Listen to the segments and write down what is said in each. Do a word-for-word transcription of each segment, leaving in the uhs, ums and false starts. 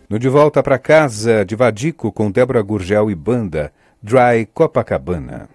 No De Volta para Casa, de Vadico, com Débora Gurgel e banda, Dry Copacabana.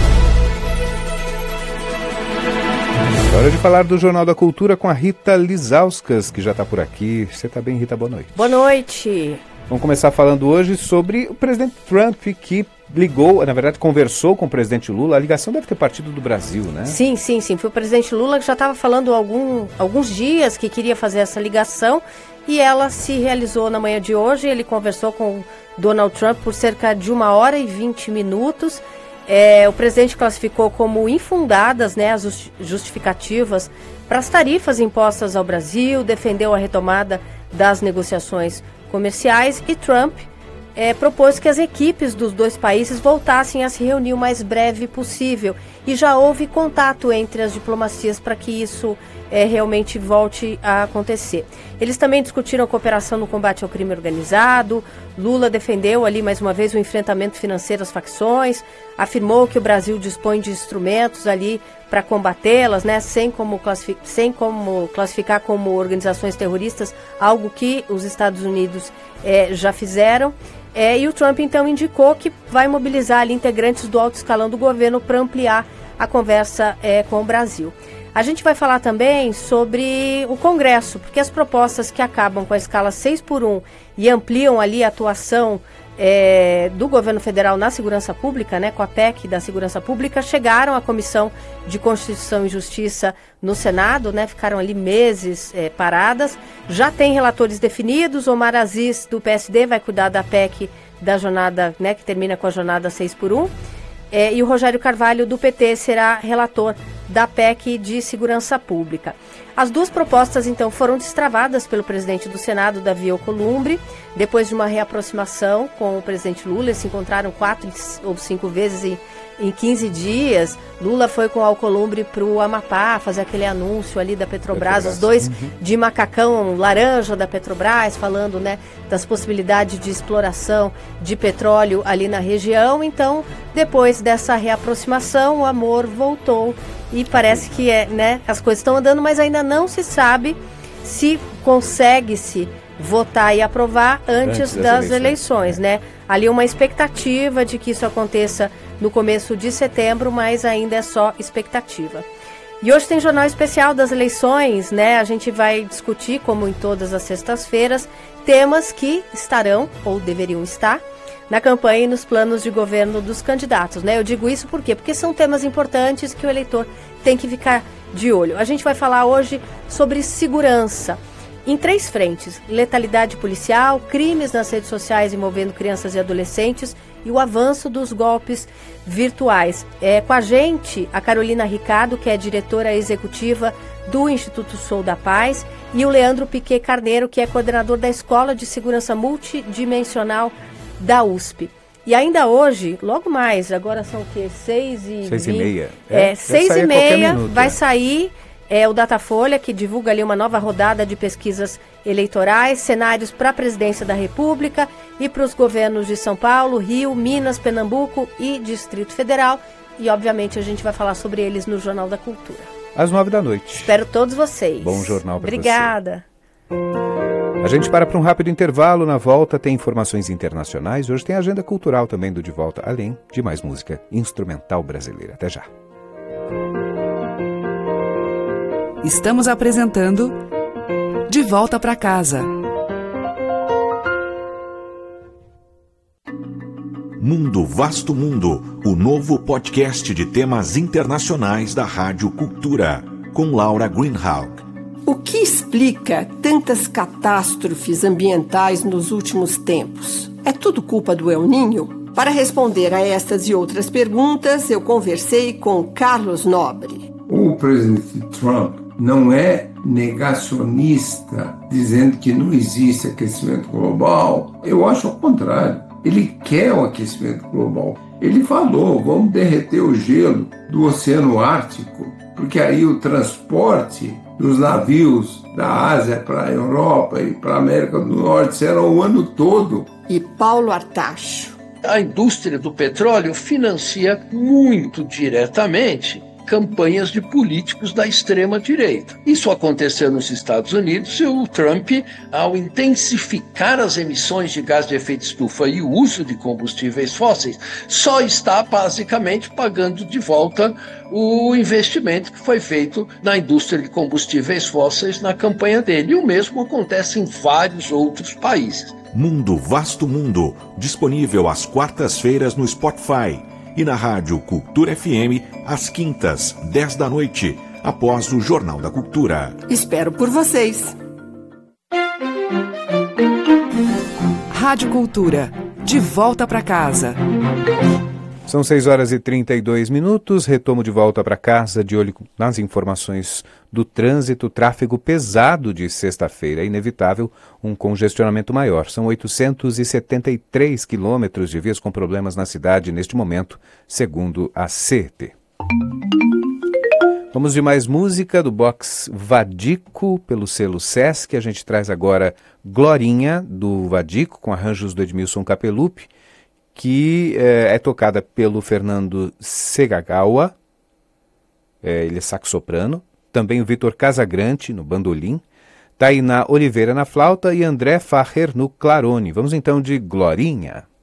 Hora de falar do Jornal da Cultura com a Rita Lizauskas, que já está por aqui. Você está bem, Rita? Boa noite. Boa noite. Vamos começar falando hoje sobre o presidente Trump, que ligou, na verdade conversou com o presidente Lula. A ligação deve ter partido do Brasil, né? Sim, sim, sim. Foi o presidente Lula que já estava falando há algum, alguns dias que queria fazer essa ligação e ela se realizou na manhã de hoje. Ele conversou com Donald Trump por cerca de uma hora e vinte minutos. É, o presidente classificou como infundadas, né, as justificativas para as tarifas impostas ao Brasil, defendeu a retomada das negociações comerciais e Trump é, propôs que as equipes dos dois países voltassem a se reunir o mais breve possível. E já houve contato entre as diplomacias para que isso é, realmente volte a acontecer. Eles também discutiram a cooperação no combate ao crime organizado. Lula defendeu ali mais uma vez o enfrentamento financeiro às facções, afirmou que o Brasil dispõe de instrumentos ali para combatê-las, né, sem como, classific- sem como classificar como organizações terroristas, algo que os Estados Unidos é, já fizeram. É, e o Trump então indicou que vai mobilizar ali integrantes do alto escalão do governo para ampliar a conversa é, com o Brasil. A gente vai falar também sobre o Congresso, porque as propostas que acabam com a escala seis por um e ampliam ali a atuação é, do governo federal na segurança pública, né, com a P E C da segurança pública, chegaram à Comissão de Constituição e Justiça no Senado, né, ficaram ali meses é, paradas. Já tem relatores definidos. Omar Aziz, do P S D, vai cuidar da P E C da jornada, né, que termina com a jornada seis por um. É, e o Rogério Carvalho, do P T, será relator da P E C de Segurança Pública. As duas propostas, então, foram destravadas pelo presidente do Senado, Davi Alcolumbre, depois de uma reaproximação com o presidente Lula. Eles se encontraram quatro ou cinco vezes em, em quinze dias. Lula foi com o Alcolumbre para o Amapá fazer aquele anúncio ali da Petrobras, Petrobras. Os dois uhum. de macacão laranja da Petrobras, falando, né, das possibilidades de exploração de petróleo ali na região. Então, depois dessa reaproximação, o amor voltou e parece que é, né, as coisas estão andando, mas ainda não se sabe se consegue-se votar e aprovar antes, antes das, das eleições, eleições né? Ali uma expectativa de que isso aconteça no começo de setembro, mas ainda é só expectativa. E hoje tem Jornal Especial das Eleições, né? A gente vai discutir, como em todas as sextas-feiras, temas que estarão ou deveriam estar na campanha e nos planos de governo dos candidatos, né? Eu digo isso por quê? Porque são temas importantes que o eleitor tem que ficar de olho. A gente vai falar hoje sobre segurança em três frentes: letalidade policial, crimes nas redes sociais envolvendo crianças e adolescentes e o avanço dos golpes virtuais. É, com a gente, a Carolina Ricardo, que é diretora executiva do Instituto Sou da Paz, e o Leandro Piquet Carneiro, que é coordenador da Escola de Segurança Multidimensional da U S P. E ainda hoje, logo mais, agora são o quê? Seis e... Seis e meia. É, é seis e meia minuto, vai é. sair é, o Datafolha, que divulga ali uma nova rodada de pesquisas eleitorais, cenários para a presidência da República e para os governos de São Paulo, Rio, Minas, Pernambuco e Distrito Federal. E, obviamente, a gente vai falar sobre eles no Jornal da Cultura. Às nove da noite. Espero todos vocês. Bom jornal para você. Obrigada. A gente para para um rápido intervalo. Na volta tem informações internacionais. Hoje tem agenda cultural também do De Volta, além de mais música instrumental brasileira. Até já. Estamos apresentando De Volta para Casa. Mundo Vasto Mundo, o novo podcast de temas internacionais da Rádio Cultura, com Laura Greenhalgh. O que explica tantas catástrofes ambientais nos últimos tempos? É tudo culpa do El Niño? Para responder a estas e outras perguntas, eu conversei com Carlos Nobre. O presidente Trump não é negacionista, dizendo que não existe aquecimento global. Eu acho ao contrário. Ele quer o aquecimento global. Ele falou, vamos derreter o gelo do Oceano Ártico, porque aí o transporte dos navios da Ásia para a Europa e para a América do Norte será o ano todo. E Paulo Artacho. A indústria do petróleo financia muito diretamente campanhas de políticos da extrema-direita. Isso aconteceu nos Estados Unidos e o Trump, ao intensificar as emissões de gás de efeito estufa e o uso de combustíveis fósseis, só está basicamente pagando de volta o investimento que foi feito na indústria de combustíveis fósseis na campanha dele. E o mesmo acontece em vários outros países. Mundo Vasto Mundo, disponível às quartas-feiras no Spotify e na Rádio Cultura F M às quintas, dez da noite, após o Jornal da Cultura. Espero por vocês. Rádio Cultura, de volta para casa. São seis horas e trinta e dois minutos, retomo de volta para casa, de olho nas informações do trânsito. Tráfego pesado de sexta-feira, é inevitável um congestionamento maior. São oitocentos e setenta e três quilômetros de vias com problemas na cidade neste momento, segundo a C E T. Vamos de mais música do box Vadico, pelo selo Sesc. A gente traz agora Glorinha, do Vadico, com arranjos do Edmilson Capelupi, que é, é tocada pelo Fernando Segagawa, é, ele é saxoprano, também o Vitor Casagrande no bandolim, Tainá Oliveira na flauta e André Farrer no clarone. Vamos então de Glorinha.